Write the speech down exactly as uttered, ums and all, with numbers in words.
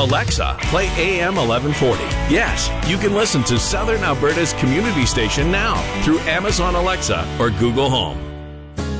Alexa, play A M eleven forty. Yes, you can listen to Southern Alberta's community station now through Amazon Alexa or Google Home.